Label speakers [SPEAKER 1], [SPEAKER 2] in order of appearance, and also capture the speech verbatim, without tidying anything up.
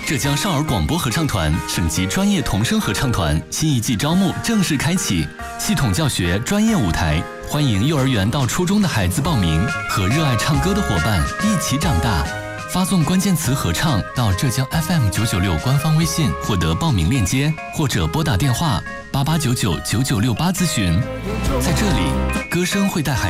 [SPEAKER 1] 浙江少儿广播合唱团省级专业童声合唱团新一季招募正式开启，系统教学，专业舞台，欢迎幼儿园到初中的孩子报名，和热爱唱歌的伙伴一起长大。发送关键词合唱到浙江 F M 九九六官方微信获得报名链接，或者拨打电话八八九九九九六八咨询。在这里，歌声会带孩